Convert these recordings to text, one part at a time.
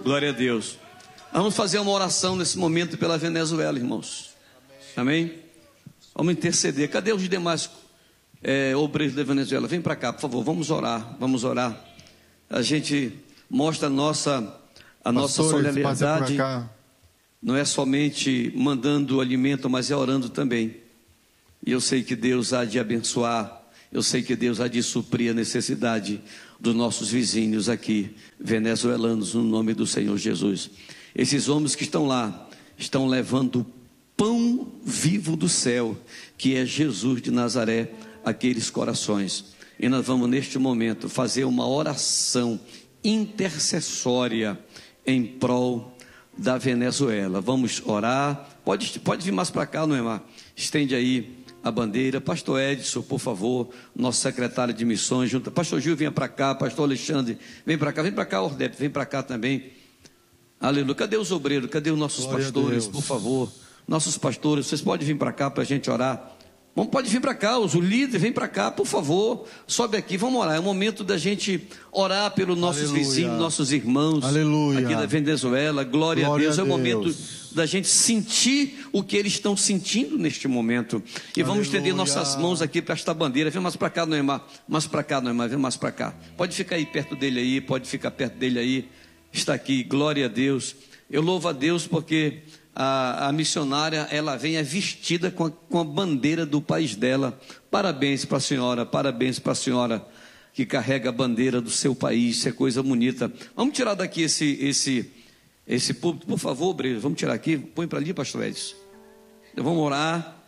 Glória a Deus. Vamos fazer uma oração nesse momento pela Venezuela, irmãos. Amém? Vamos interceder. Cadê os demais obreiros da Venezuela? Vem para cá, por favor. Vamos orar. Vamos orar. A gente mostra a nossa solidariedade. Não é somente mandando alimento, mas é orando também. E eu sei que Deus há de abençoar. Eu sei que Deus há de suprir a necessidade dos nossos vizinhos aqui, venezuelanos, no nome do Senhor Jesus. Esses homens que estão lá, estão levando o pão vivo do céu, que é Jesus de Nazaré, àqueles corações. E nós vamos neste momento fazer uma oração intercessória em prol da Venezuela. Vamos orar. Pode vir mais para cá, Noemar. Estende aí a bandeira. Pastor Edson, por favor, nosso secretário de missões, junto. Pastor Gil, venha para cá. Pastor Alexandre, vem para cá, Ordep, vem para cá também. Aleluia. Cadê os obreiros? Cadê os nossos pastores, por favor? Nossos pastores, vocês podem vir para cá para a gente orar? Pode vir para cá, o líder, vem para cá, por favor, sobe aqui, vamos orar. É o momento da gente orar pelos nossos vizinhos, nossos irmãos, aqui da Venezuela. Glória a Deus. É o momento da gente sentir o que eles estão sentindo neste momento. E vamos estender nossas mãos aqui para esta bandeira. Vem mais para cá, Noemar. Mais para cá, Noemar, vem mais para cá. Pode ficar aí perto dele aí, pode ficar perto dele aí. Está aqui, glória a Deus. Eu louvo a Deus porque a missionária, ela vem vestida com a bandeira do país dela. Parabéns para a senhora que carrega a bandeira do seu país. Isso é coisa bonita. Vamos tirar daqui esse púlpito, por favor, obreiro. Vamos tirar aqui, põe para ali, pastor Edson. Vamos orar,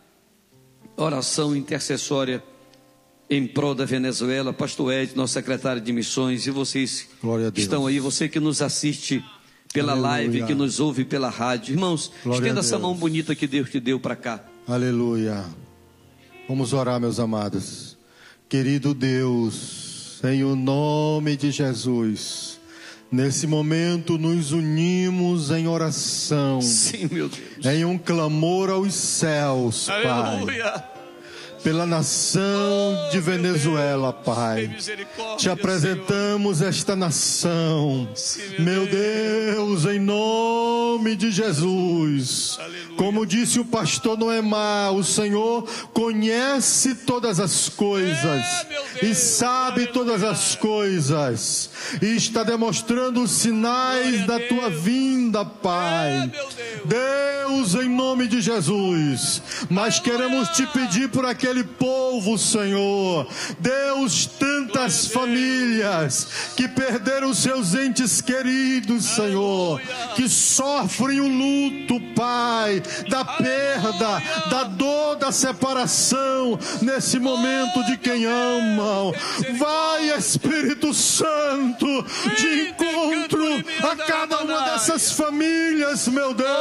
oração intercessória em prol da Venezuela. Pastor Edson, nosso secretário de missões, e vocês que estão aí, você que nos assiste pela live, que nos ouve pela rádio. Irmãos, estenda essa mão bonita que Deus te deu para cá. Aleluia. Vamos orar, meus amados. Querido Deus, em o nome de Jesus, nesse momento nos unimos em oração. Sim, meu Deus. Em um clamor aos céus, Aleluia. Pai. Pela nação de Venezuela, Pai. Te apresentamos esta nação, meu Deus, em nome de Jesus. Como disse o pastor Noemar, o Senhor conhece todas as coisas e sabe todas as coisas, e está demonstrando os sinais da tua vinda, Pai. Deus, em nome de Jesus, mas queremos te pedir por aquele povo, Senhor. Deus, tantas famílias que perderam seus entes queridos, Senhor, que sofrem o luto, Pai, da perda, da dor, da separação, nesse momento de quem amam. Vai, Espírito Santo, de encontro a cada uma dessas famílias, meu Deus.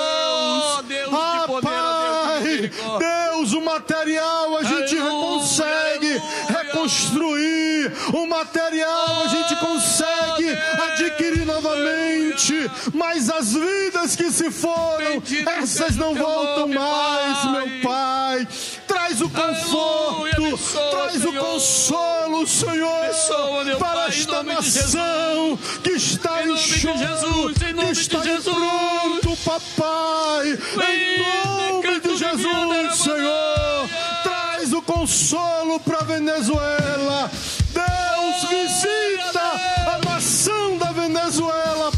Pai, Deus, o material a gente consegue reconstruir, o material a gente consegue adquirir novamente, mas as vidas que se foram, essas não voltam mais, meu Pai. Traz o conforto, traz o consolo, Senhor, para esta nação que está em choro, que está em pranto, Papai. Em nome de Jesus, Senhor, traz o consolo para a Venezuela. Deus, visita a nação da Venezuela,